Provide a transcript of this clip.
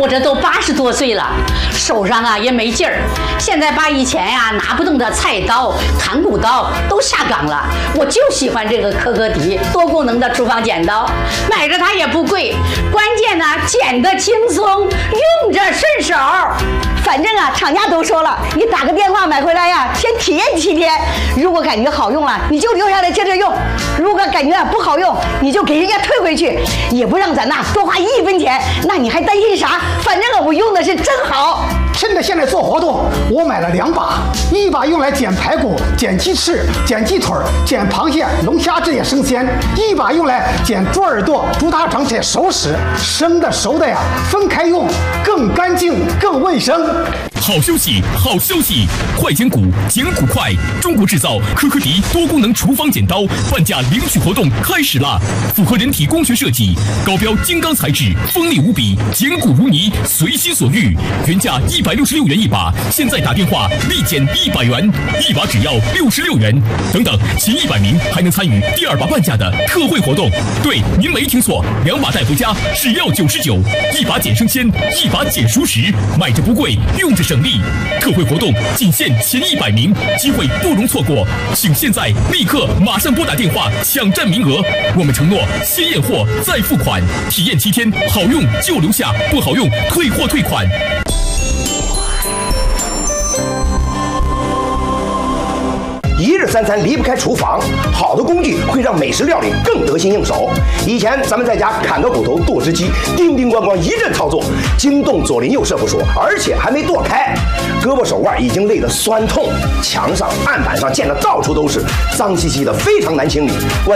我这都80多岁了，手上啊也没劲儿。现在把以前呀拿不动的菜刀、砍骨刀都下岗了。我就喜欢这个科科迪多功能的厨房剪刀，买着它也不贵，关键呢剪得轻松，用着顺手。 反正啊，厂家都说了，你打个电话买回来呀，先体验7天。如果感觉好用了，你就留下来接着用；如果感觉不好用，你就给人家退回去，也不让咱那多花1分钱。那你还担心啥？反正我用的是真好。 趁着现在做活动，我买了2把，一把用来剪排骨、剪鸡翅、剪鸡腿、剪螃蟹、龙虾这些生鲜；一把用来剪猪耳朵、猪大肠这些熟食。生的熟的呀，分开用，更干净、更卫生。 好消息，好消息！快剪骨，剪骨快！中国制造科科迪多功能厨房剪刀半价领取活动开始啦！符合人体工学设计，高标金刚材质，锋利无比，剪骨如泥，随心所欲。原价166元一把，现在打电话立减100元，一把只要66元。等等，前100名还能参与第2把半价的特惠活动。对，您没听错，2把带回家只要99，一把剪生鲜，一把剪熟食，买着不贵，用着省力。特惠活动仅限前100名，机会不容错过，请现在立刻马上拨打电话抢占名额。我们承诺先验货再付款，体验7天，好用就留下，不好用退货退款。 一日三餐离不开厨房，好的工具会让美食料理更得心应手。以前咱们在家砍个骨头剁只鸡，叮叮咣咣一阵操作，惊动左邻右舍不说，而且还没剁开，胳膊手腕已经累得酸痛，墙上案板上溅得到处都是，脏兮兮的，非常难清理。